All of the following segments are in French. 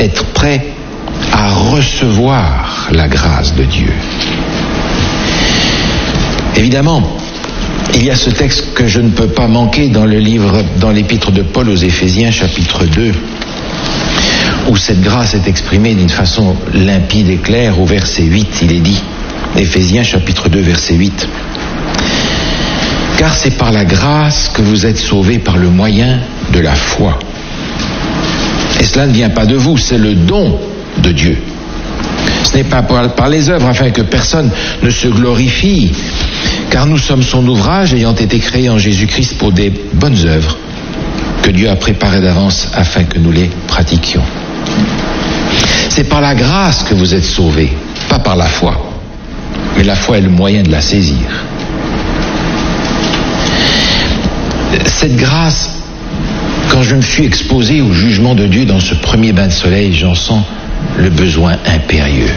être prêt à recevoir la grâce de Dieu. Évidemment, il y a ce texte que je ne peux pas manquer dans l'épître de Paul aux Éphésiens, chapitre 2, où cette grâce est exprimée d'une façon limpide et claire. Au verset 8, il est dit, Éphésiens, chapitre 2, verset 8, « Car c'est par la grâce que vous êtes sauvés par le moyen de la foi. Et cela ne vient pas de vous, c'est le don de Dieu. Ce n'est pas par les œuvres, afin que personne ne se glorifie, car nous sommes son ouvrage, ayant été créés en Jésus-Christ pour des bonnes œuvres, que Dieu a préparées d'avance afin que nous les pratiquions. » C'est par la grâce que vous êtes sauvés, pas par la foi. Mais la foi est le moyen de la saisir. Cette grâce, quand je me suis exposé au jugement de Dieu dans ce premier bain de soleil, j'en sens le besoin impérieux.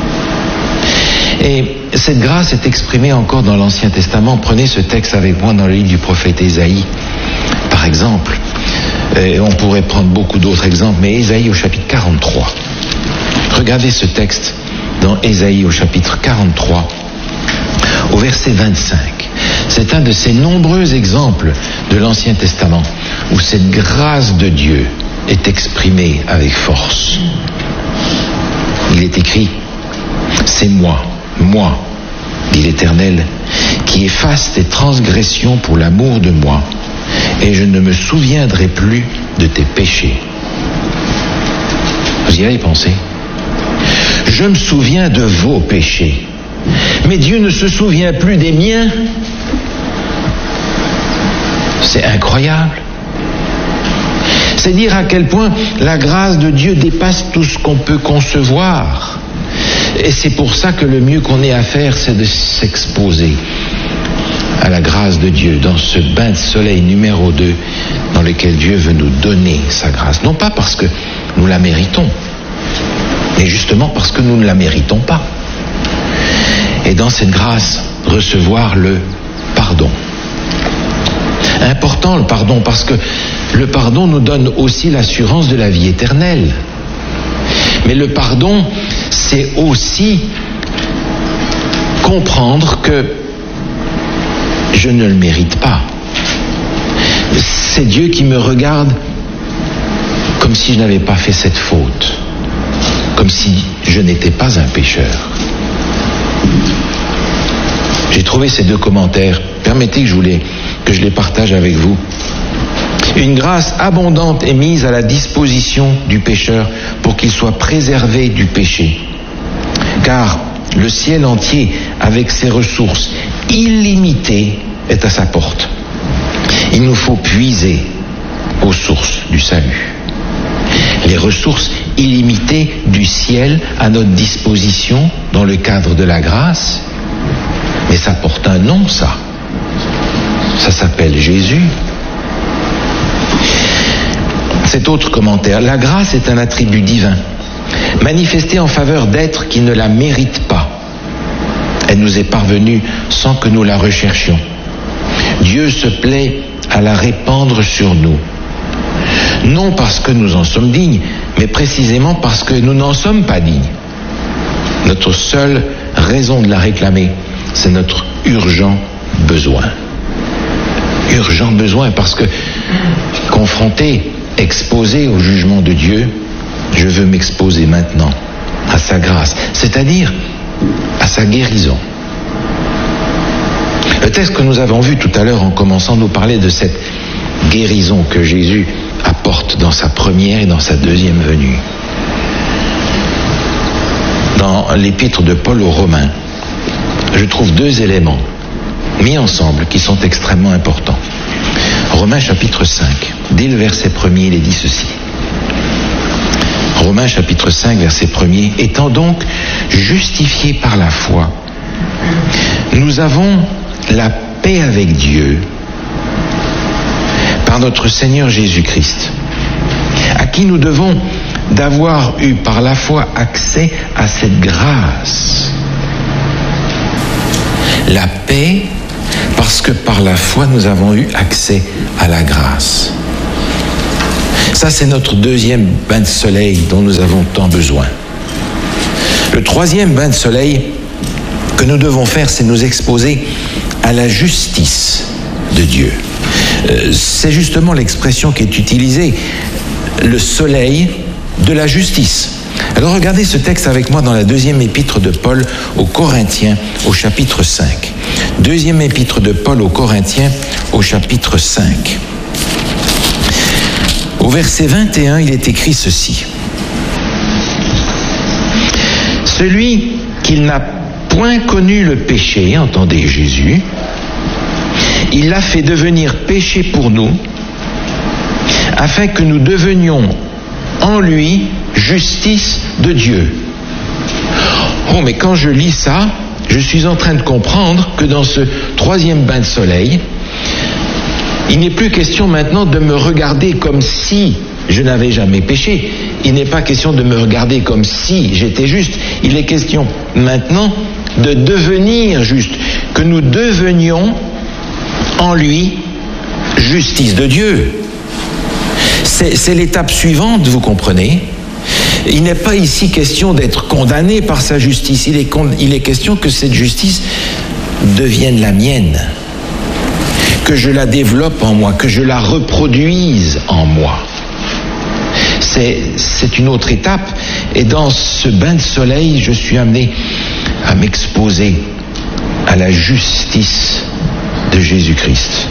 Et cette grâce est exprimée encore dans l'Ancien Testament. Prenez ce texte avec moi dans le livre du prophète Ésaïe, par exemple. On pourrait prendre beaucoup d'autres exemples, mais Ésaïe au chapitre 43. Regardez ce texte dans Ésaïe au chapitre 43, au verset 25. C'est un de ces nombreux exemples de l'Ancien Testament où cette grâce de Dieu est exprimée avec force. Il est écrit, « C'est moi, dit l'Éternel, qui efface tes transgressions pour l'amour de moi, et je ne me souviendrai plus de tes péchés. » Vous y avez pensé? Je me souviens de vos péchés, mais Dieu ne se souvient plus des miens. C'est incroyable. C'est dire à quel point la grâce de Dieu dépasse tout ce qu'on peut concevoir. Et c'est pour ça que le mieux qu'on ait à faire, c'est de s'exposer à la grâce de Dieu dans ce bain de soleil numéro 2 dans lequel Dieu veut nous donner sa grâce. Non pas parce que nous la méritons, mais justement parce que nous ne la méritons pas. Et dans cette grâce, recevoir le pardon. Important le pardon, parce que le pardon nous donne aussi l'assurance de la vie éternelle. Mais le pardon, c'est aussi comprendre que je ne le mérite pas. C'est Dieu qui me regarde comme si je n'avais pas fait cette faute, comme si je n'étais pas un pécheur. J'ai trouvé ces deux commentaires. Permettez que je les partage avec vous. Une grâce abondante est mise à la disposition du pécheur pour qu'il soit préservé du péché. Car le ciel entier, avec ses ressources illimitées, est à sa porte. Il nous faut puiser aux sources du salut. Les ressources illimitées du ciel à notre disposition dans le cadre de la grâce, mais ça porte un nom, ça. Ça s'appelle Jésus. Cet autre commentaire, la grâce est un attribut divin, manifesté en faveur d'êtres qui ne la méritent pas. Elle nous est parvenue sans que nous la recherchions. Dieu se plaît à la répandre sur nous. Non parce que nous en sommes dignes, mais précisément parce que nous n'en sommes pas dignes. Notre seule raison de la réclamer, c'est notre urgent besoin. Urgent besoin parce que, confronté, exposé au jugement de Dieu, je veux m'exposer maintenant à sa grâce, c'est-à-dire à sa guérison. Le texte que nous avons vu tout à l'heure en commençant nous parlait de cette guérison que Jésus apporte dans sa première et dans sa deuxième venue. Dans l'épître de Paul aux Romains, je trouve deux éléments mis ensemble qui sont extrêmement importants. Romains chapitre 5, dès le verset 1er, il est dit ceci. Romains chapitre 5, verset 1er, étant donc justifiés par la foi, nous avons la paix avec Dieu par notre Seigneur Jésus-Christ, à qui nous devons d'avoir eu par la foi accès à cette grâce. La paix, parce que par la foi nous avons eu accès à la grâce. Ça, c'est notre deuxième bain de soleil dont nous avons tant besoin. Le troisième bain de soleil que nous devons faire, c'est nous exposer à la justice de Dieu. C'est justement l'expression qui est utilisée, le soleil de la justice. Alors regardez ce texte avec moi dans la deuxième épître de Paul aux Corinthiens au chapitre 5. Deuxième épître de Paul aux Corinthiens au chapitre 5. Au verset 21, il est écrit ceci. Celui qui n'a point connu le péché, entendez Jésus, il l'a fait devenir péché pour nous, afin que nous devenions en lui justice de Dieu. Oh, mais quand je lis ça, je suis en train de comprendre que dans ce troisième bain de soleil, il n'est plus question maintenant de me regarder comme si je n'avais jamais péché. Il n'est pas question de me regarder comme si j'étais juste. Il est question maintenant de devenir juste, que nous devenions en lui justice de Dieu. C'est l'étape suivante, vous comprenez? Il n'est pas ici question d'être condamné par sa justice. Il est question que cette justice devienne la mienne, que je la développe en moi, que je la reproduise en moi. C'est une autre étape, et dans ce bain de soleil, je suis amené à m'exposer à la justice de Jésus-Christ.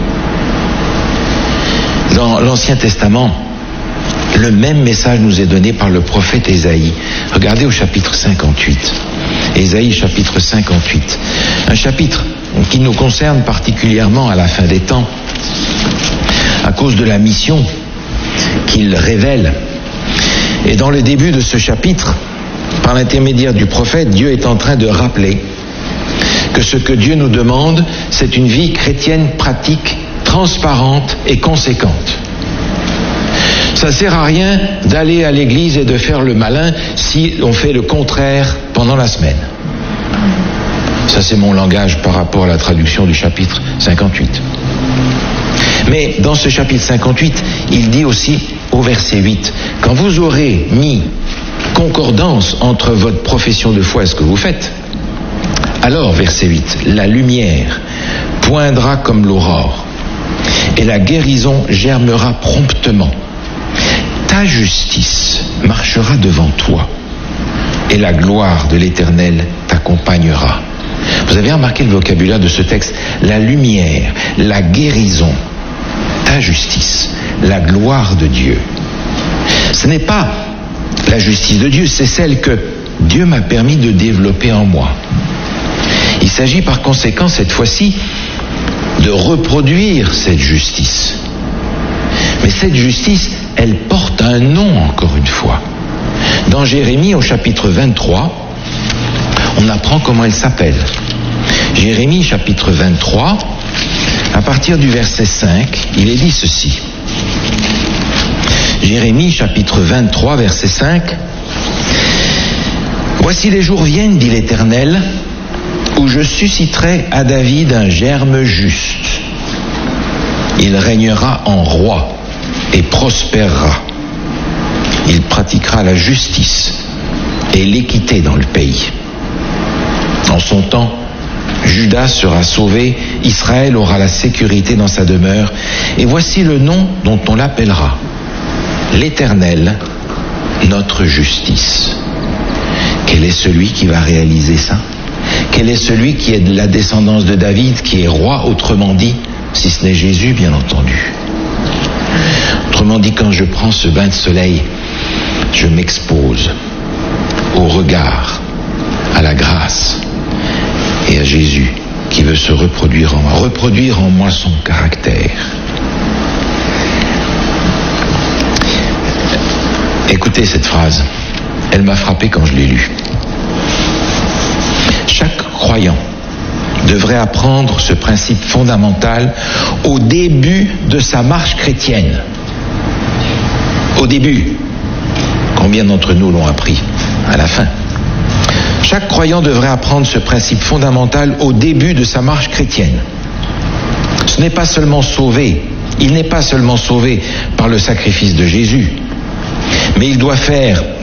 Dans l'Ancien Testament, le même message nous est donné par le prophète Ésaïe. Regardez au chapitre 58. Ésaïe chapitre 58. Un chapitre qui nous concerne particulièrement à la fin des temps, à cause de la mission qu'il révèle. Et dans le début de ce chapitre, par l'intermédiaire du prophète, Dieu est en train de rappeler que ce que Dieu nous demande, c'est une vie chrétienne pratique, transparente et conséquente. Ça ne sert à rien d'aller à l'église et de faire le malin si on fait le contraire pendant la semaine. Ça, c'est mon langage par rapport à la traduction du chapitre 58. Mais dans ce chapitre 58, il dit aussi au verset 8, quand vous aurez mis concordance entre votre profession de foi et ce que vous faites, alors, verset 8, la lumière poindra comme l'aurore et la guérison germera promptement. Ta justice marchera devant toi et la gloire de l'Éternel t'accompagnera. Vous avez remarqué le vocabulaire de ce texte, la lumière, la guérison, ta justice, la gloire de Dieu. Ce n'est pas la justice de Dieu, c'est celle que Dieu m'a permis de développer en moi. Il s'agit par conséquent cette fois-ci de reproduire cette justice. Mais cette justice, elle porte un nom encore une fois. Dans Jérémie au chapitre 23, on apprend comment elle s'appelle. Jérémie chapitre 23, à partir du verset 5, il est dit ceci. Jérémie chapitre 23, verset 5. Voici les jours viennent, dit l'Éternel, où je susciterai à David un germe juste. Il régnera en roi et prospérera. Il pratiquera la justice et l'équité dans le pays. En son temps, Juda sera sauvé, Israël aura la sécurité dans sa demeure, et voici le nom dont on l'appellera, l'Éternel, notre justice. Quel est celui qui va réaliser ça? Quel est celui qui est de la descendance de David, qui est roi, autrement dit, si ce n'est Jésus, bien entendu. Autrement dit, quand je prends ce bain de soleil, je m'expose au regard, à la grâce et à Jésus qui veut se reproduire en moi son caractère. Écoutez cette phrase, elle m'a frappé quand je l'ai lue. Chaque croyant devrait apprendre ce principe fondamental au début de sa marche chrétienne. Au début. Combien d'entre nous l'ont appris à la fin? Chaque croyant devrait apprendre ce principe fondamental au début de sa marche chrétienne. Ce n'est pas seulement sauvé Il n'est pas seulement sauvé par le sacrifice de Jésus, mais il doit faire